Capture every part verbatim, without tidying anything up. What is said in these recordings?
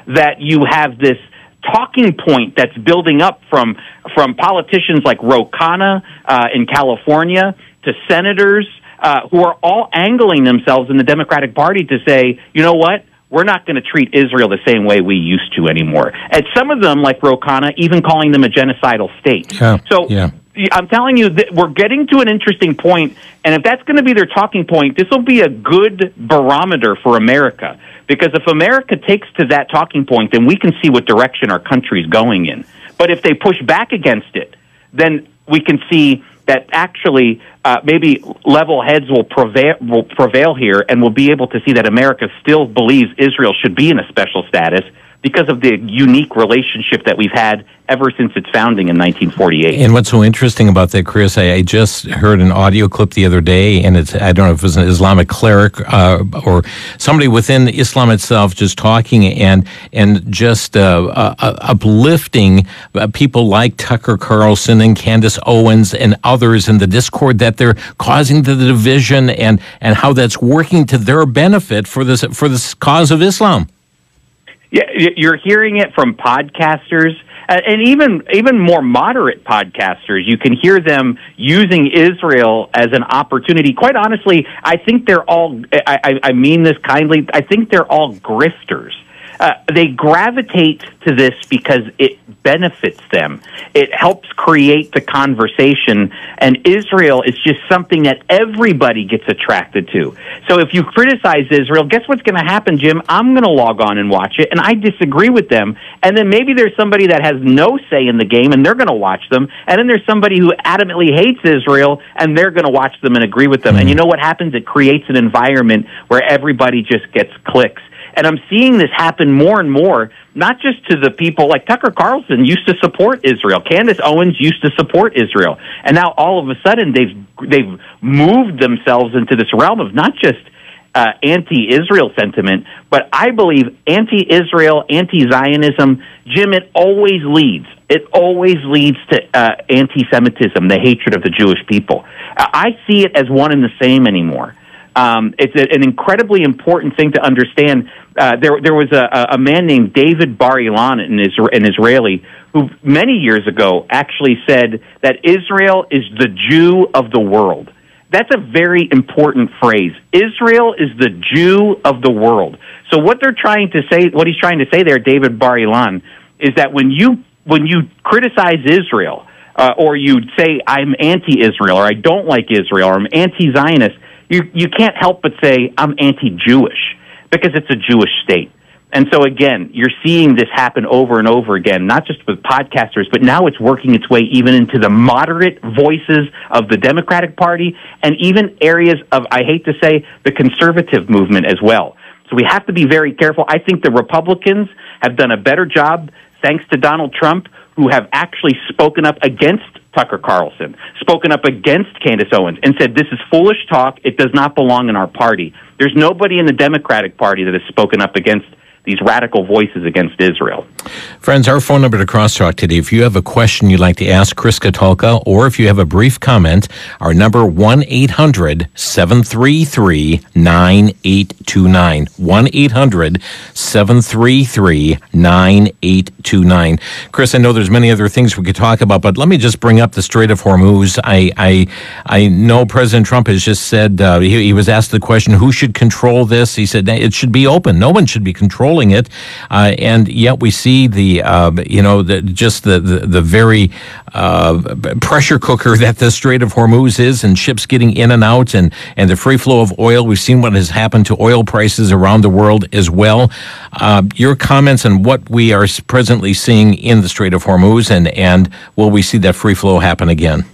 that you have this talking point that's building up from from politicians like Ro Khanna uh, in California to senators uh, who are all angling themselves in the Democratic Party to say, you know what, we're not going to treat Israel the same way we used to anymore. And some of them, like Ro Khanna, even calling them a genocidal state. Yeah, so yeah. I'm telling you that we're getting to an interesting point, and if that's going to be their talking point, this will be a good barometer for America. Because if America takes to that talking point, then we can see what direction our country's going in. But if they push back against it, then we can see that actually uh, maybe level heads will prevail, will prevail here, and we'll be able to see that America still believes Israel should be in a special status because of the unique relationship that we've had ever since its founding in nineteen forty-eight. And what's so interesting about that, Chris, I, I just heard an audio clip the other day, and it's, I don't know if it was an Islamic cleric uh, or somebody within Islam itself just talking and and just uh, uh, uplifting uh, people like Tucker Carlson and Candace Owens and others in the discord that they're causing the division, and, and how that's working to their benefit for this for this cause of Islam. Yeah, you're hearing it from podcasters, uh, and even even more moderate podcasters. You can hear them using Israel as an opportunity. Quite honestly, I think they're all, I, I, I mean this kindly, I think they're all grifters. Uh, they gravitate to this because it benefits them. It helps create the conversation, and Israel is just something that everybody gets attracted to. So if you criticize Israel, guess what's going to happen, Jim? I'm going to log on and watch it, and I disagree with them. And then maybe there's somebody that has no say in the game, and they're going to watch them. And then there's somebody who adamantly hates Israel, and they're going to watch them and agree with them. Mm-hmm. And you know what happens? It creates an environment where everybody just gets clicks. And I'm seeing this happen more and more, not just to the people like Tucker Carlson used to support Israel. Candace Owens used to support Israel. And now all of a sudden they've they've moved themselves into this realm of not just uh, anti-Israel sentiment, but I believe anti-Israel, anti-Zionism. Jim, it always leads. It always leads to uh, anti-Semitism, the hatred of the Jewish people. I see it as one and the same anymore. Um, it's a, an incredibly important thing to understand. Uh, there, there was a, a man named David Bar-Ilan, an, Isra- an Israeli, who many years ago actually said that Israel is the Jew of the world. That's a very important phrase. Israel is the Jew of the world. So what they're trying to say, what he's trying to say there, David Bar-Ilan, is that when you when you criticize Israel, uh, or you say I'm anti-Israel, or I don't like Israel, or I'm anti-Zionist, You you can't help but say, I'm anti-Jewish, because it's a Jewish state. And so, again, you're seeing this happen over and over again, not just with podcasters, but now it's working its way even into the moderate voices of the Democratic Party and even areas of, I hate to say, the conservative movement as well. So we have to be very careful. I think the Republicans have done a better job, thanks to Donald Trump, who have actually spoken up against Tucker Carlson, spoken up against Candace Owens, and said this is foolish talk. It does not belong in our party. There's nobody in the Democratic Party that has spoken up against these radical voices against Israel. Friends, our phone number to Crosstalk today, if you have a question you'd like to ask Chris Katulka, or if you have a brief comment, our number one eight hundred seven three three nine eight two nine. one eight hundred seven three three nine eight two nine. Chris, I know there's many other things we could talk about, but let me just bring up the Strait of Hormuz. I I, I know President Trump has just said, uh, he, he was asked the question, who should control this? He said it should be open. No one should be controlling it, uh, and yet we see the uh, you know the, just the the, the very uh, pressure cooker that the Strait of Hormuz is, and ships getting in and out, and and the free flow of oil. We've seen what has happened to oil prices around the world as well. Uh, your comments on what we are presently seeing in the Strait of Hormuz, and and will we see that free flow happen again?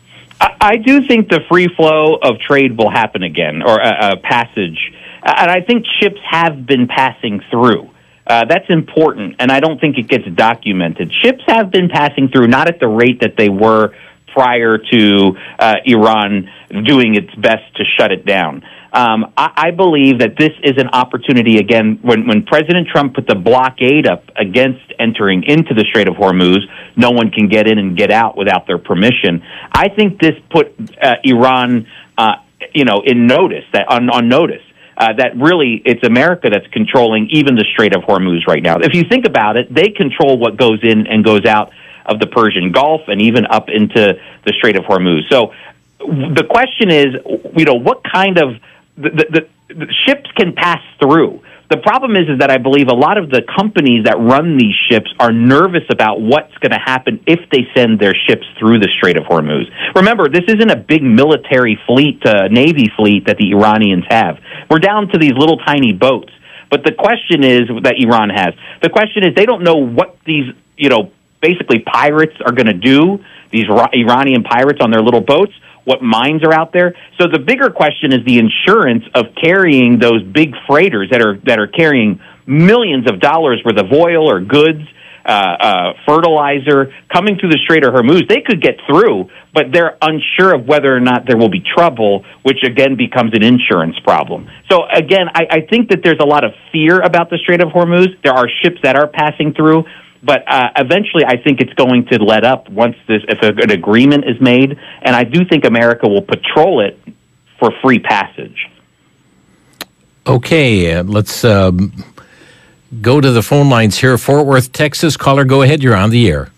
I do think the free flow of trade will happen again, or a, a passage. And I think ships have been passing through. Uh, that's important, and I don't think it gets documented. Ships have been passing through, not at the rate that they were prior to uh, Iran doing its best to shut it down. Um, I, I believe that this is an opportunity, again, when, when President Trump put the blockade up against entering into the Strait of Hormuz, no one can get in and get out without their permission. I think this put uh, Iran, uh, you know, in notice, that on, on notice. uh, that really it's America that's controlling even the Strait of Hormuz right now. If you think about it, they control what goes in and goes out of the Persian Gulf and even up into the Strait of Hormuz. So the question is, you know, what kind of the, the, the ships can pass through. The problem is, is that I believe a lot of the companies that run these ships are nervous about what's going to happen if they send their ships through the Strait of Hormuz. Remember, this isn't a big military fleet, uh, Navy fleet that the Iranians have. We're down to these little tiny boats. But the question is, that Iran has, the question is they don't know what these, you know, basically pirates are going to do, these Iranian pirates on their little boats, what mines are out there. So the bigger question is the insurance of carrying those big freighters that are that are carrying millions of dollars worth of oil or goods, uh, uh, fertilizer, coming through the Strait of Hormuz. They could get through, but they're unsure of whether or not there will be trouble, which again becomes an insurance problem. So again, I, I think that there's a lot of fear about the Strait of Hormuz. There are ships that are passing through. But uh, eventually, I think it's going to let up once this, if a, an agreement is made, and I do think America will patrol it for free passage. Okay, uh, let's um, go to the phone lines here. Fort Worth, Texas. Caller, go ahead. You're on the air.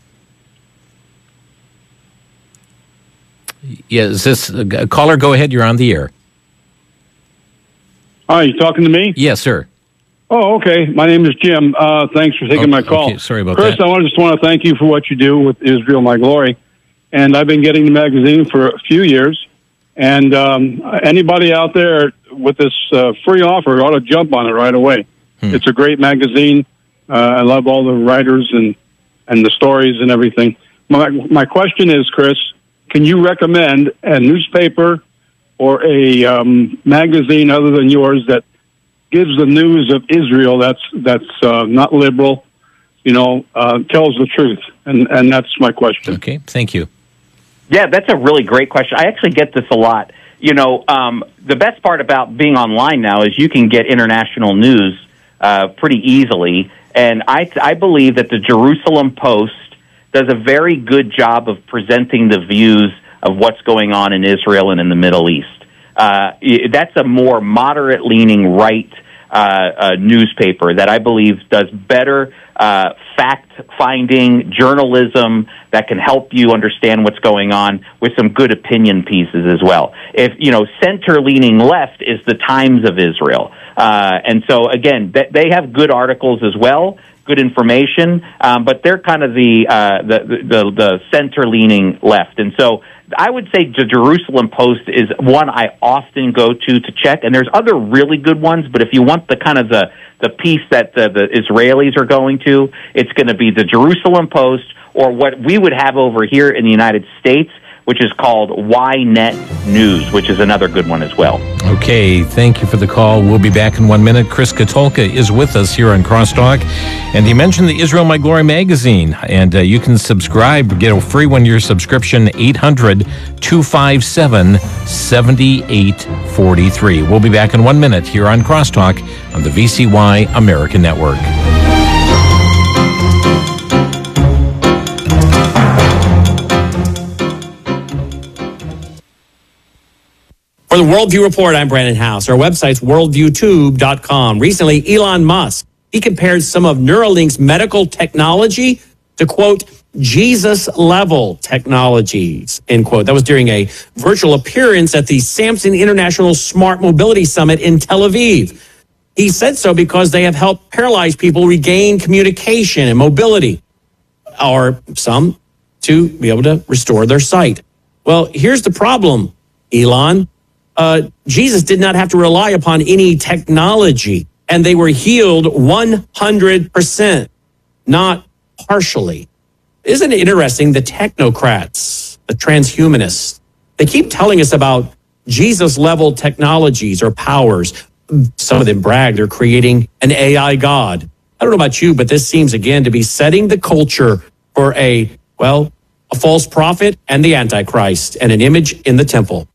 Yeah, is this uh, caller? Go ahead. You're on the air. Hi, you talking to me? Yes, sir. Oh, okay. My name is Jim. Uh, thanks for taking okay, my call. Okay, sorry about Chris, that. I just want to thank you for what you do with Israel My Glory. And I've been getting the magazine for a few years. And um, anybody out there with this uh, free offer ought to jump on it right away. Hmm. It's a great magazine. Uh, I love all the writers and, and the stories and everything. My, my question is, Chris, can you recommend a newspaper or a um, magazine other than yours that gives the news of Israel that's that's uh, not liberal, you know, uh, tells the truth? And and that's my question. Okay, thank you. Yeah, that's a really great question. I actually get this a lot. You know, um, the best part about being online now is you can get international news uh, pretty easily. And I, I believe that the Jerusalem Post does a very good job of presenting the views of what's going on in Israel and in the Middle East. Uh, that's a more moderate-leaning right uh, uh, newspaper that I believe does better uh, fact-finding journalism that can help you understand what's going on with some good opinion pieces as well. If, you know, center-leaning left is the Times of Israel. Uh, and so, again, th- they have good articles as well, good information, um, but they're kind of the, uh, the, the, the center-leaning left. And so I would say the Jerusalem Post is one I often go to to check, and there's other really good ones, but if you want the kind of the, the piece that the, the Israelis are going to, it's going to be the Jerusalem Post, or what we would have over here in the United States, which is called Y net News, which is another good one as well. Okay, thank you for the call. We'll be back in one minute. Chris Katulka is with us here on Crosstalk. And he mentioned the Israel My Glory magazine. And uh, you can subscribe, get a free one-year subscription, eight hundred, two five seven, seven eight four three. We'll be back in one minute here on Crosstalk on the V C Y American Network. For the Worldview Report, I'm Brandon House. Our website's worldview tube dot com. Recently, Elon Musk, he compared some of Neuralink's medical technology to, quote, Jesus-level technologies, end quote. That was during a virtual appearance at the Samson International Smart Mobility Summit in Tel Aviv. He said so because they have helped paralyzed people regain communication and mobility, or some to be able to restore their sight. Well, here's the problem, Elon. Uh, Jesus did not have to rely upon any technology, and they were healed one hundred percent, not partially. Isn't it interesting? The technocrats, the transhumanists, they keep telling us about Jesus-level technologies or powers. Some of them brag they're creating an A I God. I don't know about you, but this seems again to be setting the culture for a, well, a false prophet and the Antichrist and an image in the temple.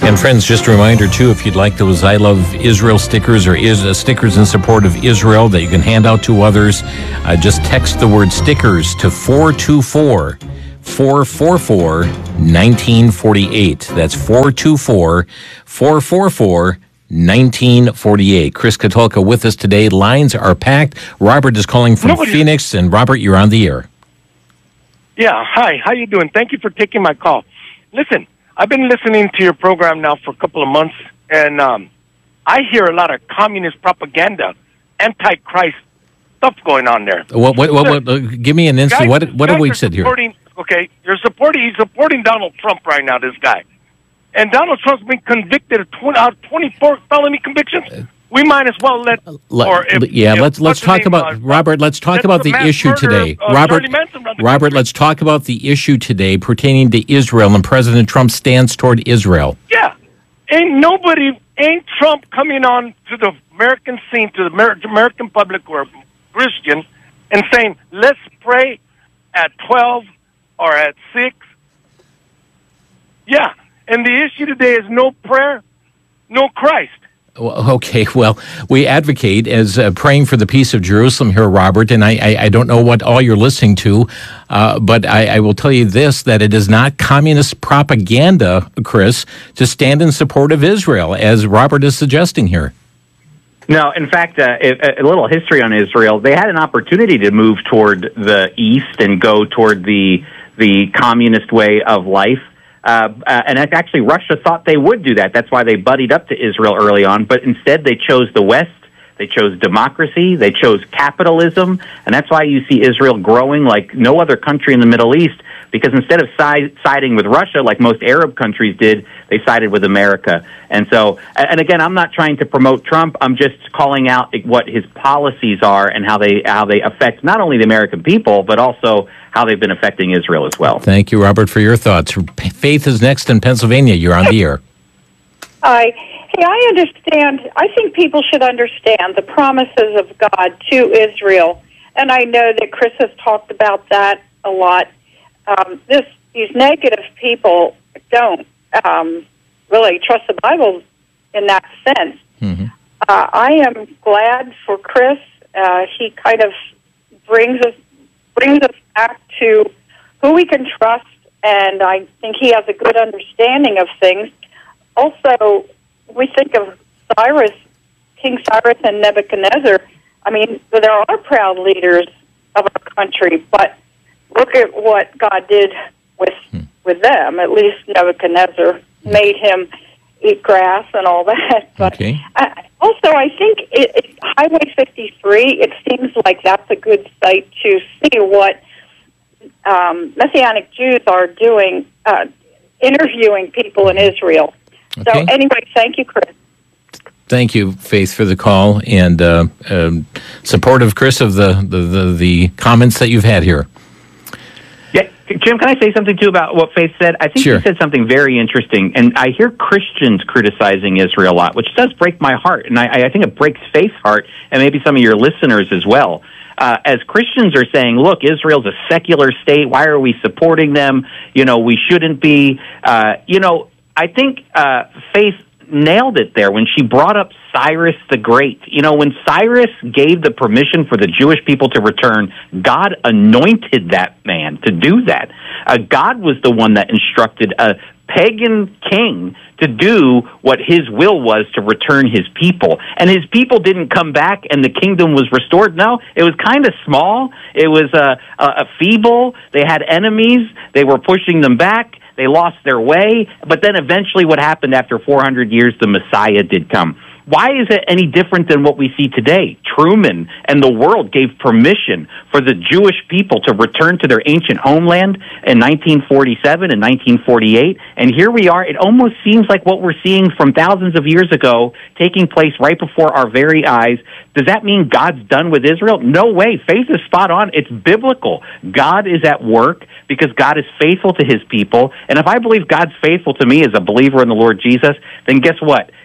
And friends, just a reminder too, if you'd like those I Love Israel stickers or is, uh, stickers in support of Israel that you can hand out to others, uh, just text the word stickers to four two four, four four four, one nine four eight. That's four two four, four four four, one nine four eight. Chris Katulka with us today. Lines are packed. Robert is calling from Nobody- Phoenix, and Robert, you're on the air. Yeah, hi. How you doing? Thank you for taking my call. Listen, I've been listening to your program now for a couple of months, and um, I hear a lot of communist propaganda, anti-Christ stuff going on there. What? What? What? what uh, give me an instant. Guys- What? What have guys we are said here? supporting- Okay, you're supporting. He's supporting Donald Trump right now. This guy, and Donald Trump's been convicted of twenty, uh, twenty-four felony convictions. We might as well let. Let- or if, yeah, if, let's let's what's his talk name, about uh, Robert. Let's talk that's about the the mass issue murder today, of, uh, Robert. Charlie Manson around the Robert, country. let's talk about the issue today pertaining to Israel and President Trump's stance toward Israel. Yeah, ain't nobody, ain't Trump coming on to the American scene, to the Amer- American public or Christian, and saying, let's pray at twelve or at six. Yeah, and the issue today is no prayer, no Christ. Well, okay, well, we advocate as uh, praying for the peace of Jerusalem here, Robert, and I, I, I don't know what all you're listening to, uh, but I, I will tell you this, that it is not communist propaganda, Chris, to stand in support of Israel, as Robert is suggesting here. No, in fact, uh, a, a little history on Israel. They had an opportunity to move toward the east and go toward the the communist way of life. Uh, uh, and actually, Russia thought they would do that. That's why they buddied up to Israel early on. But instead, they chose the West. They chose democracy. They chose capitalism. And that's why you see Israel growing like no other country in the Middle East, because instead of side, siding with Russia like most Arab countries did, they sided with America. And so, and again, I'm not trying to promote Trump. I'm just calling out what his policies are and how they how they affect not only the American people, but also how they've been affecting Israel as well. Thank you, Robert, for your thoughts. Faith is next in Pennsylvania. You're on the air. Hi. Hey, I understand. I think people should understand the promises of God to Israel. And I know that Chris has talked about that a lot. Um, this These negative people don't um, really trust the Bible in that sense. Mm-hmm. Uh, I am glad for Chris. Uh, he kind of brings us brings us back to who we can trust, and I think he has a good understanding of things. Also, we think of Cyrus, King Cyrus and Nebuchadnezzar. I mean, there are proud leaders of our country, but look at what God did with hmm. with them. At least Nebuchadnezzar made him eat grass and all that. But okay. I, also, I think it, it, Highway fifty-three, it seems like that's a good site to see what um, Messianic Jews are doing, uh, interviewing people in Israel. Okay. So anyway, thank you, Chris. Thank you, Faith, for the call and uh, uh, supportive, Chris, of the, the, the, the comments that you've had here. Yeah, Jim, can I say something, too, about what Faith said? I think Sure. she said something very interesting, and I hear Christians criticizing Israel a lot, which does break my heart, and I, I think it breaks Faith's heart, and maybe some of your listeners as well. Uh, as Christians are saying, look, Israel's a secular state, why are we supporting them? You know, we shouldn't be. Uh, you know, I think uh, Faith nailed it there when she brought up Cyrus the Great. You know, when Cyrus gave the permission for the Jewish people to return, God anointed that man to do that. Uh, God was the one that instructed a pagan king to do what his will was, to return his people. And his people didn't come back and the kingdom was restored. No, it was kind of small. It was uh, uh, feeble. They had enemies. They were pushing them back. They lost their way. But then eventually what happened after four hundred years, the Messiah did come. Why is it any different than what we see today? Truman and the world gave permission for the Jewish people to return to their ancient homeland in nineteen forty-seven and nineteen forty-eight. And here we are. It almost seems like what we're seeing from thousands of years ago taking place right before our very eyes. Does that mean God's done with Israel? No way. Faith is spot on. It's biblical. God is at work because God is faithful to his people. And if I believe God's faithful to me as a believer in the Lord Jesus, then guess what?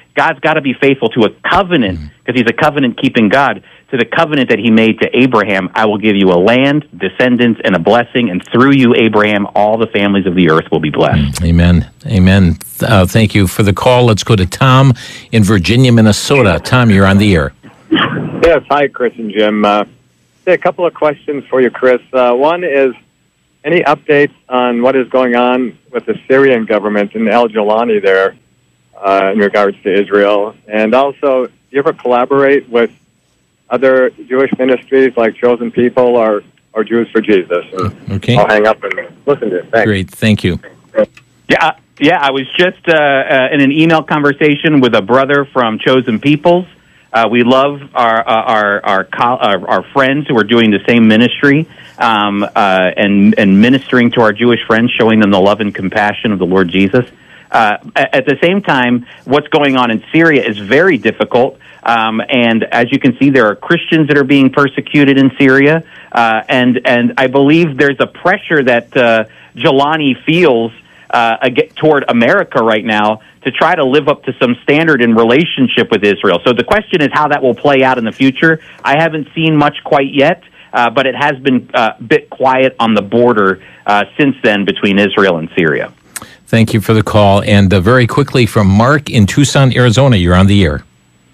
God's got to be faithful to a covenant, because he's a covenant-keeping God, to the covenant that he made to Abraham. I will give you a land, descendants, and a blessing, and through you, Abraham, all the families of the earth will be blessed. Amen. Amen. Uh, thank you for the call. Let's go to Tom in Virginia, Minnesota. Tom, you're on the air. Yes, hi, Chris and Jim. Uh, a couple of questions for you, Chris. Uh, one is, any updates on what is going on with the Syrian government and al-Jilani there uh, in regards to Israel? And also, do you ever collaborate with other Jewish ministries like Chosen People or, or Jews for Jesus? And okay. I'll hang up and listen to it. Thanks. Great. Thank you. Yeah, yeah. I was just uh, uh, in an email conversation with a brother from Chosen Peoples. Uh, we love our our our, our our friends who are doing the same ministry um, uh, and and ministering to our Jewish friends, showing them the love and compassion of the Lord Jesus. Uh, at the same time, what's going on in Syria is very difficult, um, and as you can see, there are Christians that are being persecuted in Syria, uh, and and I believe there's a pressure that uh, Jilani feels uh, toward America right now to try to live up to some standard in relationship with Israel. So the question is how that will play out in the future. I haven't seen much quite yet, uh, but it has been a bit quiet on the border uh, since then between Israel and Syria. Thank you for the call. And uh, very quickly from Mark in Tucson, Arizona, you're on the air.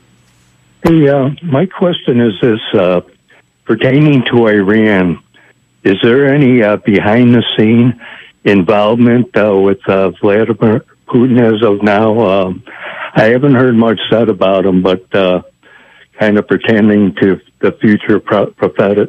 Hey, uh, my question is this, uh, pertaining to Iran, is there any uh, behind-the-scene involvement uh, with uh, Vladimir Putin as of now? Um, I haven't heard much said about him, but uh, kind of pertaining to the future pro- prophetic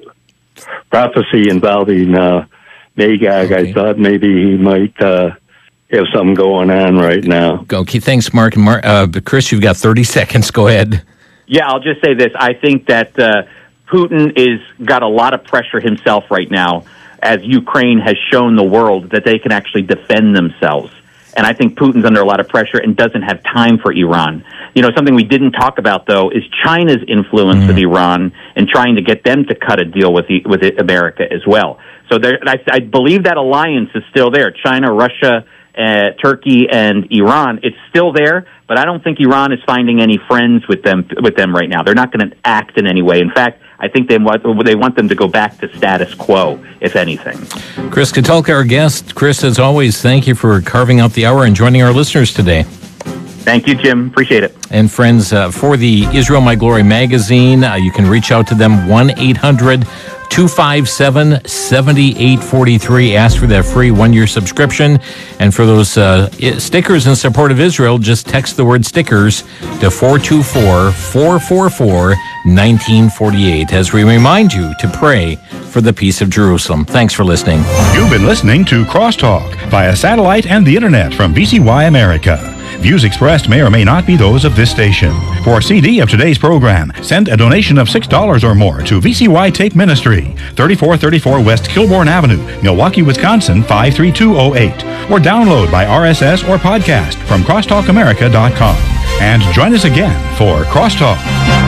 prophecy involving uh, Magog. Okay. I thought maybe he might uh, have something going on right now. Okay, thanks, Mark. Mark uh, Chris, you've got thirty seconds. Go ahead. Yeah, I'll just say this. I think that uh, Putin is got a lot of pressure himself right now, as Ukraine has shown the world that they can actually defend themselves. And I think Putin's under a lot of pressure and doesn't have time for Iran. You know, something we didn't talk about, though, is China's influence mm. with Iran and trying to get them to cut a deal with the, with America as well. So there, I, I believe that alliance is still there. China, Russia, uh, Turkey, and Iran. It's still there, but I don't think Iran is finding any friends with them with them right now. They're not going to act in any way. In fact, I think they want they want them to go back to status quo, if anything. Chris Katulka, our guest. Chris, as always, thank you for carving out the hour and joining our listeners today. Thank you, Jim. Appreciate it. And friends, uh, for the Israel My Glory magazine, uh, you can reach out to them, one eight hundred two five seven seven eight four three. Ask for that free one-year subscription. And for those uh, stickers in support of Israel, just text the word stickers to four two four, four four four, one nine four eight as we remind you to pray for the peace of Jerusalem. Thanks for listening. You've been listening to Crosstalk via satellite and the internet from V C Y America. Views expressed may or may not be those of this station. For a C D of today's program, send a donation of six dollars or more to V C Y Tape Ministry, thirty-four thirty-four West Kilbourne Avenue, Milwaukee, Wisconsin, five three two zero eight. Or download by R S S or podcast from crosstalk america dot com. And join us again for Crosstalk.